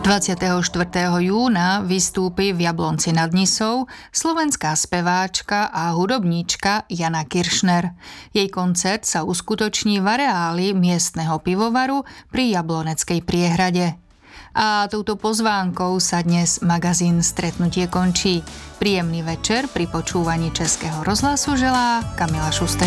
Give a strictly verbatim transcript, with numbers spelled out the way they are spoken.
dvadsiateho štvrtého júna vystúpi v Jablonci nad Nisou slovenská speváčka a hudobníčka Jana Kiršner. Jej koncert sa uskutoční v areáli miestneho pivovaru pri Jabloneckej priehrade. A touto pozvánkou sa dnes magazín Stretnutie končí. Príjemný večer pri počúvaní Českého rozhlasu želá Kamila Šusterová.